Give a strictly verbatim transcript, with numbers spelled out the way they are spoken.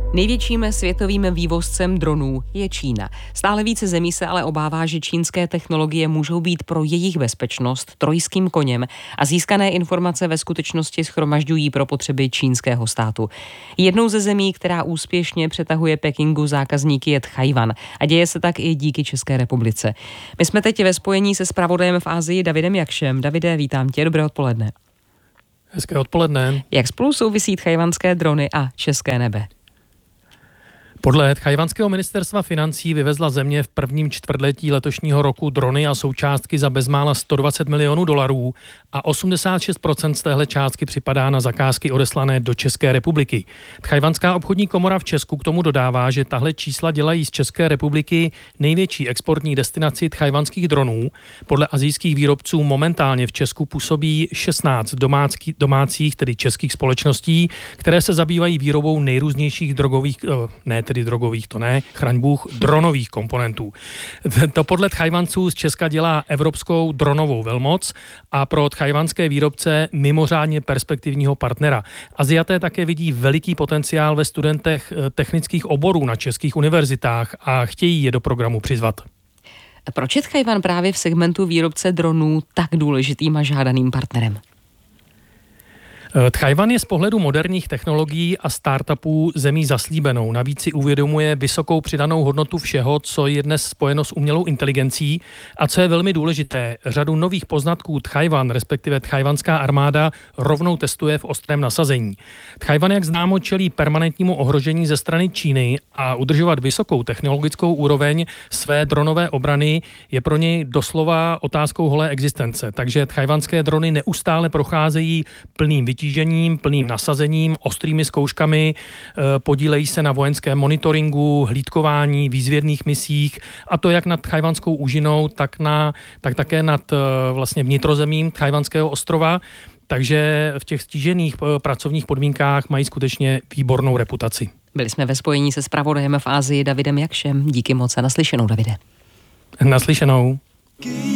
Největším světovým vývozcem dronů je Čína. Stále více zemí se ale obává, že čínské technologie můžou být pro jejich bezpečnost trojským koněm a získané informace ve skutečnosti shromažďují pro potřeby čínského státu. Jednou ze zemí, která úspěšně přetahuje Pekingu zákazníky, je Tchajwan a děje se tak i díky České republice. My jsme teď ve spojení se zpravodajem v Asii Davidem Jakšem. Davide, vítám tě, dobré odpoledne. Hezké odpoledne. Jak spolu souvisí tchajwanské drony a české nebe? Podle tchajwanského ministerstva financí vyvezla země v prvním čtvrtletí letošního roku drony a součástky za bezmála sto dvacet milionů dolarů a osmdesát šest procent z téhle částky připadá na zakázky odeslané do České republiky. Tchajwanská obchodní komora v Česku k tomu dodává, že tahle čísla dělají z České republiky největší exportní destinaci tchajwanských dronů. Podle asijských výrobců momentálně v Česku působí šestnáct domácký, domácích, tedy českých společností, které se zabývají výrobou nejrůznějších drogových, ne tedy drogových, to ne, chraň Bůh, dronových komponentů. To podle Tchajwanců z Česka dělá evropskou dronovou velmoc a pro tchajwanské výrobce mimořádně perspektivního partnera. Aziaté také vidí veliký potenciál ve studentech technických oborů na českých univerzitách a chtějí je do programu přizvat. Proč je Tchajwan právě v segmentu výrobce dronů tak důležitým a žádaným partnerem? Tchajwan je z pohledu moderních technologií a startupů zemí zaslíbenou. Navíc si uvědomuje vysokou přidanou hodnotu všeho, co je dnes spojeno s umělou inteligencí a co je velmi důležité, řadu nových poznatků Tchajwan, respektive tchajwanská armáda, rovnou testuje v ostrém nasazení. Tchajwan, jak známo, čelí permanentnímu ohrožení ze strany Číny a udržovat vysokou technologickou úroveň své dronové obrany je pro něj doslova otázkou holé existence. Takže tchajwanské drony neustále procházejí plným vytížením, plným nasazením, ostrými zkouškami, podílejí se na vojenském monitoringu, hlídkování, výzvědných misích, a to jak nad tchajwanskou úžinou, tak, na, tak také nad vlastně vnitrozemím tchajwanského ostrova. Takže v těch stížených pracovních podmínkách mají skutečně výbornou reputaci. Byli jsme ve spojení se zpravodajem v Asii Davidem Jakšem. Díky moc a naslyšenou, Davide. Naslyšenou.